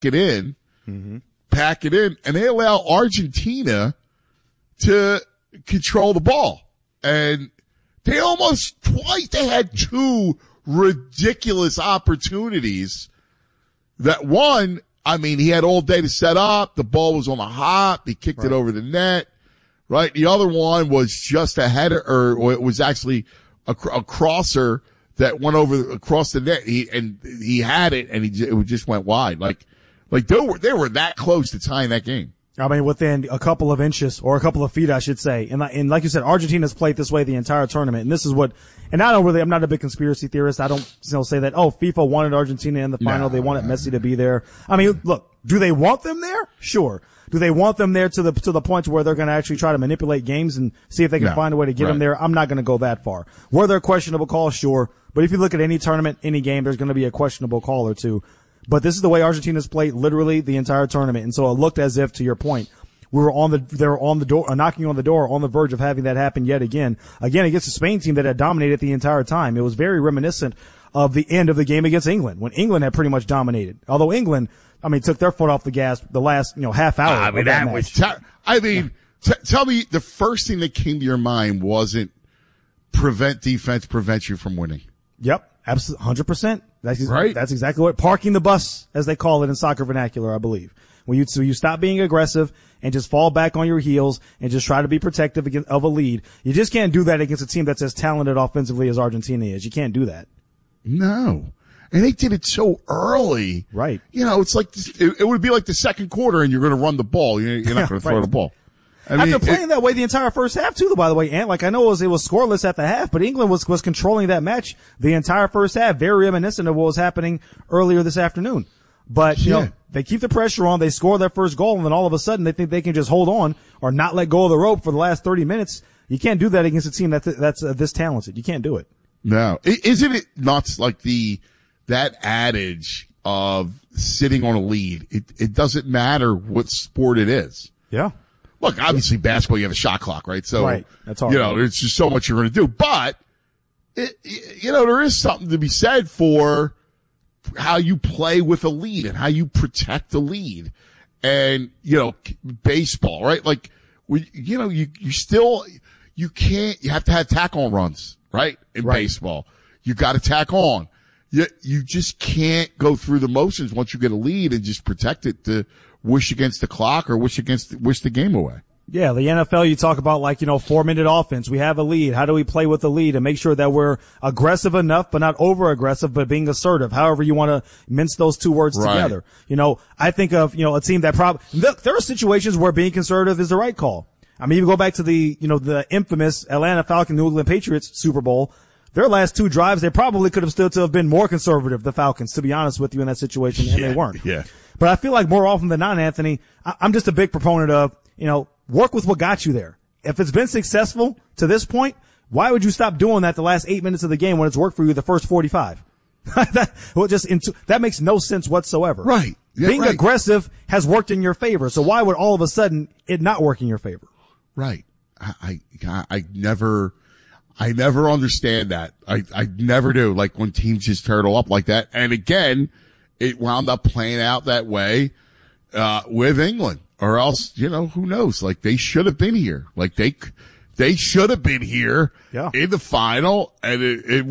it in, and they allow Argentina to control the ball. And they almost twice, they had two ridiculous opportunities that one, I mean, he had all day to set up. The ball was on the hop. He kicked it over the net, right? The other one was just a header, or it was actually a crosser that went across the net. He had it and it just went wide. Like they were that close to tying that game. I mean, within a couple of inches or a couple of feet, I should say. And like you said, Argentina's played this way the entire tournament. And this is what, and I'm not a big conspiracy theorist. I don't, say that, FIFA wanted Argentina in the final. They wanted Messi to be there. I mean, look, do they want them there? Sure. Do they want them there to the point where they're going to actually try to manipulate games and see if they can find a way to get them there? I'm not going to go that far. Were there questionable calls? Sure. But if you look at any tournament, any game, there's going to be a questionable call or two. But this is the way Argentina's played literally the entire tournament. And so it looked as if, to your point, they were on the door, knocking on the door, on the verge of having that happen yet again against the Spain team that had dominated the entire time. It was very reminiscent of the end of the game against England, when England had pretty much dominated. Although England, took their foot off the gas the last, half hour. Tell me the first thing that came to your mind wasn't prevent you from winning. Yep. Absolutely. 100%. Right. That's exactly what, parking the bus, as they call it in soccer vernacular, I believe. So you stop being aggressive and just fall back on your heels and just try to be protective of a lead. You just can't do that against a team that's as talented offensively as Argentina is. You can't do that. No. And they did it so early. Right. It's like, it would be like the second quarter and you're going to run the ball. You're not going to throw the ball. After playing that way the entire first half too, by the way, and I know it was scoreless at the half, but England was controlling that match the entire first half, very reminiscent of what was happening earlier this afternoon. But, they keep the pressure on, they score their first goal, and then all of a sudden they think they can just hold on or not let go of the rope for the last 30 minutes. You can't do that against a team that's this talented. You can't do it. No. Isn't it nuts, like that adage of sitting on a lead? It doesn't matter what sport it is. Yeah. Look, obviously basketball, you have a shot clock, right? So, that's hard. There's just so much you're going to do. But, there is something to be said for how you play with a lead and how you protect the lead. And, baseball, right? Like, you have to have tackle runs, right? In baseball. You got to tack on. You just can't go through the motions once you get a lead and just protect it to wish against the clock or wish the game away. Yeah, the NFL, you talk about 4-minute offense. We have a lead. How do we play with the lead and make sure that we're aggressive enough, but not over aggressive, but being assertive? However you want to mince those two words together. I think of, a team that look, there are situations where being conservative is the right call. You go back to the infamous Atlanta Falcons New England Patriots Super Bowl. Their last two drives, they probably could have still to have been more conservative, the Falcons, to be honest with you, in that situation, and they weren't. Yeah. But I feel like more often than not, Anthony, I'm just a big proponent of, work with what got you there. If it's been successful to this point, why would you stop doing that the last 8 minutes of the game when it's worked for you the first 45? That makes no sense whatsoever. Right. Yeah, Being aggressive has worked in your favor. So why would all of a sudden it not work in your favor? Right. I never understand that. I never do. Like when teams just turtle up like that. And again, it wound up playing out that way, with England, or else, who knows? Like they should have been here. Like they should have been here in the final, and it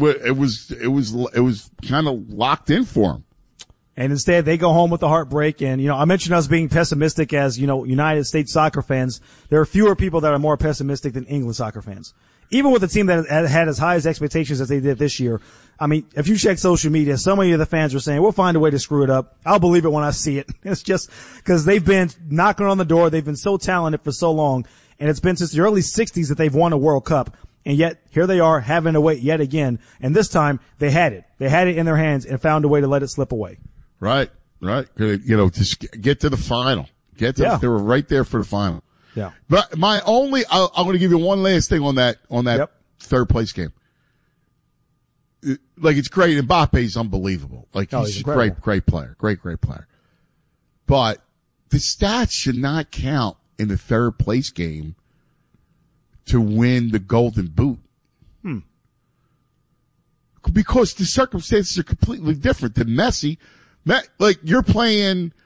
was kind of locked in for them. And instead they go home with a heartbreak. And, I mentioned us being pessimistic as, United States soccer fans. There are fewer people that are more pessimistic than England soccer fans. Even with a team that had as high as expectations as they did this year. If you check social media, so many of the fans were saying, we'll find a way to screw it up. I'll believe it when I see it. It's just because they've been knocking on the door. They've been so talented for so long. And it's been since the early 60s that they've won a World Cup. And yet here they are having to wait yet again. And this time they had it. They had it in their hands and found a way to let it slip away. Right. Just get to the final. They were right there for the final. Yeah. But I'm going to give you one last thing on that third place game. Like it's great. Mbappe's unbelievable. Like he's a great player. Great player. But the stats should not count in the third place game to win the Golden Boot. Because the circumstances are completely different than Messi. Like you're playing